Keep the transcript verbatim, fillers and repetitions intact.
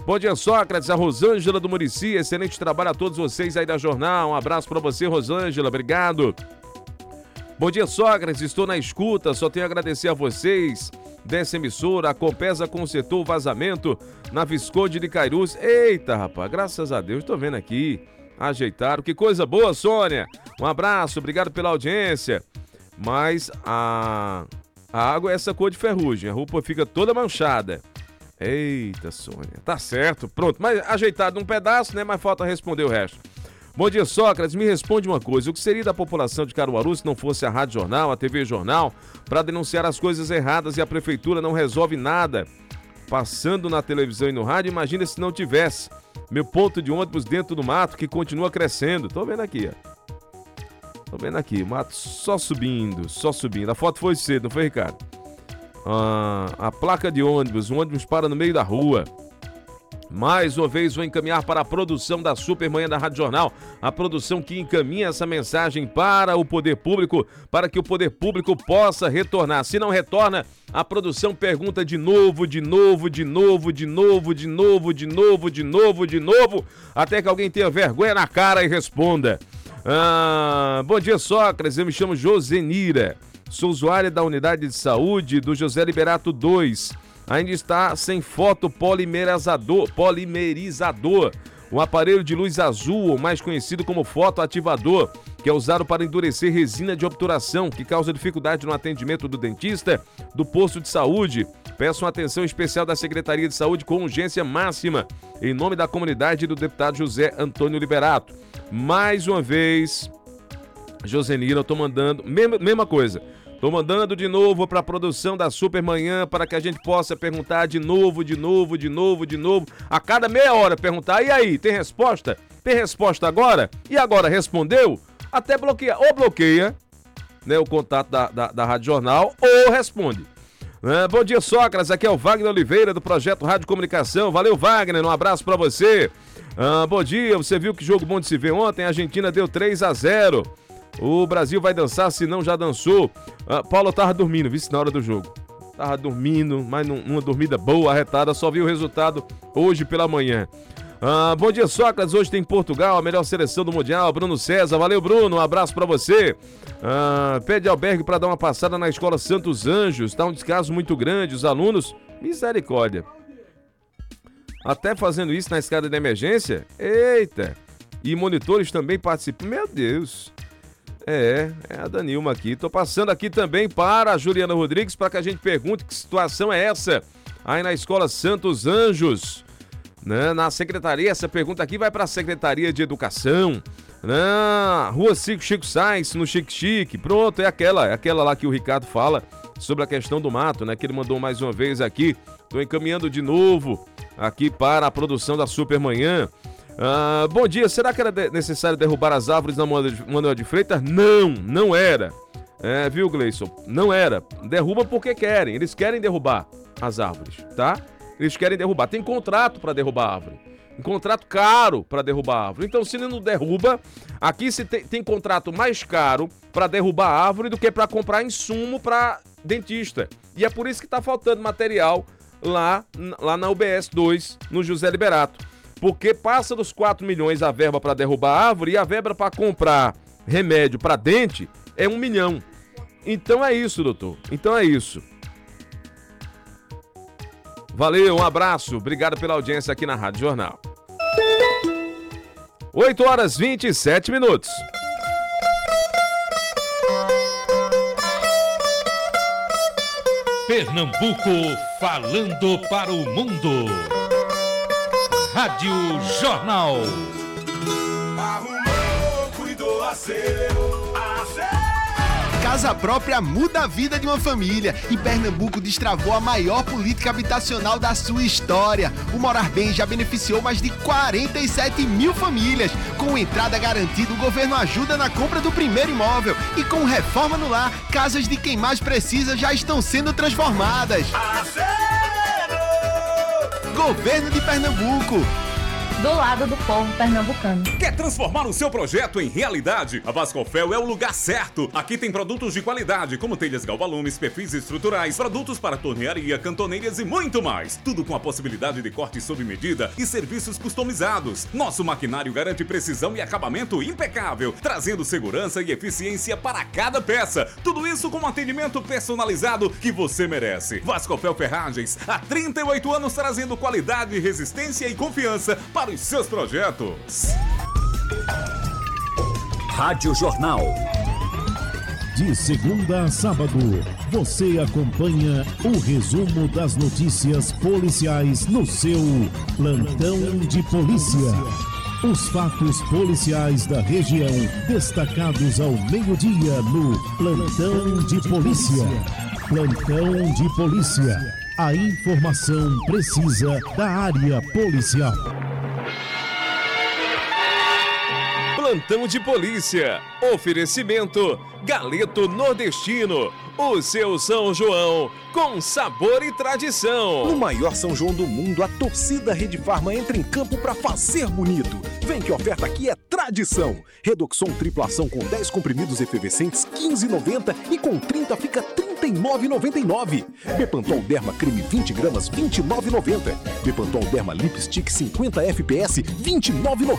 Bom dia, Sócrates, a Rosângela do Muricy, excelente trabalho a todos vocês aí da Jornal, um abraço pra você, Rosângela, obrigado. Bom dia, Sócrates, estou na escuta, só tenho a agradecer a vocês dessa emissora. A Compesa consertou o vazamento na Visconde de Cairus. Eita, rapaz, graças a Deus, tô vendo aqui, ajeitaram, que coisa boa, Sônia, um abraço, obrigado pela audiência. Mas a, a água é essa cor de ferrugem, a roupa fica toda manchada. Eita, Sônia, tá certo, pronto, mas ajeitado num pedaço, né, mas falta responder o resto. Bom dia, Sócrates, me responde uma coisa, o que seria da população de Caruaru se não fosse a Rádio Jornal, a T V Jornal, para denunciar as coisas erradas e a prefeitura não resolve nada? Passando na televisão e no rádio, imagina se não tivesse. Meu ponto de ônibus dentro do mato que continua crescendo, tô vendo aqui, ó. Tô vendo aqui, o mato só subindo, só subindo, a foto foi cedo, não foi, Ricardo? Ah, a placa de ônibus, o ônibus para no meio da rua. Mais uma vez vou encaminhar para a produção da Supermanhã da Rádio Jornal, a produção que encaminha essa mensagem para o poder público, para que o poder público possa retornar. Se não retorna, a produção pergunta de novo, de novo, de novo, de novo, de novo, de novo, de novo, de novo, até que alguém tenha vergonha na cara e responda. Ah, bom dia, Sócrates, eu me chamo Josenira. Sou usuária da unidade de saúde do José Liberato dois. Ainda está sem foto polimerizador, polimerizador. Um aparelho de luz azul, mais conhecido como fotoativador, que é usado para endurecer resina de obturação, que causa dificuldade no atendimento do dentista do posto de saúde. Peço uma atenção especial da Secretaria de Saúde com urgência máxima, em nome da comunidade do deputado José Antônio Liberato. Mais uma vez, Josenira, eu tô mandando, mesma, mesma coisa. Tô mandando de novo para a produção da Supermanhã para que a gente possa perguntar de novo, de novo, de novo, de novo. A cada meia hora perguntar, e aí, tem resposta? Tem resposta agora? E agora, respondeu? Até bloqueia, ou bloqueia, né, o contato da, da, da Rádio Jornal, ou responde. É, bom dia, Sócrates, aqui é o Wagner Oliveira do Projeto Rádio Comunicação. Valeu, Wagner, um abraço para você. Ah, bom dia, você viu que jogo bom de se ver ontem? A Argentina deu três a zero. O Brasil vai dançar, se não já dançou. Ah, Paulo tava dormindo, viu, na hora do jogo. Tava dormindo, mas num, numa dormida boa, arretada, só vi o resultado hoje pela manhã. Ah, bom dia, Sócrates, hoje tem Portugal, a melhor seleção do Mundial, Bruno César. Valeu, Bruno, um abraço pra você. Ah, pede albergue pra dar uma passada na Escola Santos Anjos, tá um descaso muito grande, os alunos, misericórdia. Até fazendo isso na escada de emergência? Eita! E monitores também participam, meu Deus. É, é a Danilma aqui. Tô passando aqui também para a Juliana Rodrigues para que a gente pergunte que situação é essa aí na Escola Santos Anjos, né? Na secretaria, essa pergunta aqui vai para a Secretaria de Educação, né? Rua Chico Chico Sainz, no Chique Chique. Pronto, é aquela, é aquela lá que o Ricardo fala sobre a questão do mato, né? Que ele mandou mais uma vez aqui. Tô encaminhando de novo aqui para a produção da Supermanhã. Ah, bom dia, será que era de- necessário derrubar as árvores na Manuel de Freitas? Não, não era. É, viu, Gleison? Não era. Derruba porque querem, eles querem derrubar as árvores, tá? Eles querem derrubar. Tem contrato para derrubar a árvore. Um contrato caro para derrubar a árvore. Então, se ele não derruba, aqui se tem, tem contrato mais caro para derrubar a árvore do que para comprar insumo para dentista. E é por isso que está faltando material lá, lá na U B S dois, no José Liberato. Porque passa dos quatro milhões a verba para derrubar a árvore e a verba para comprar remédio para dente é um milhão. Então é isso, doutor. Então é isso. Valeu, um abraço. Obrigado pela audiência aqui na Rádio Jornal. oito horas e vinte e sete minutos. Pernambuco falando para o mundo. Rádio Jornal. Arrumou, cuidou, acerou, acerou. Casa própria muda a vida de uma família e Pernambuco destravou a maior política habitacional da sua história. O Morar Bem já beneficiou mais de quarenta e sete mil famílias. Com entrada garantida, o governo ajuda na compra do primeiro imóvel. E com reforma no lar, casas de quem mais precisa já estão sendo transformadas. Acerou. Governo de Pernambuco. do lado do povo pernambucano. Quer transformar o seu projeto em realidade? A Vasconfel é o lugar certo. Aqui tem produtos de qualidade, como telhas galvalumes, perfis estruturais, produtos para tornearia, cantoneiras e muito mais. Tudo com a possibilidade de corte sob medida e serviços customizados. Nosso maquinário garante precisão e acabamento impecável, trazendo segurança e eficiência para cada peça. Tudo isso com um atendimento personalizado que você merece. Vasconfel Ferragens, há trinta e oito anos trazendo qualidade, resistência e confiança para os seus projetos. Rádio Jornal. De segunda a sábado, você acompanha o resumo das notícias policiais no seu Plantão de Polícia. Os fatos policiais da região destacados ao meio-dia no Plantão de Polícia. Plantão de Polícia. A informação precisa da área policial. Plantão de Polícia. Oferecimento Galeto Nordestino. O seu São João com sabor e tradição. No maior São João do mundo, a torcida Rede Farma entra em campo para fazer bonito. Vem que a oferta aqui é tradição. Redoxon tripla ação com dez comprimidos efervescentes, quinze reais e noventa centavos e com trinta fica trinta e nove reais e noventa e nove centavos. Bepantol Derma Creme vinte gramas, vinte e nove reais e noventa centavos. Bepantol Derma Lipstick cinquenta F P S, vinte e nove reais e noventa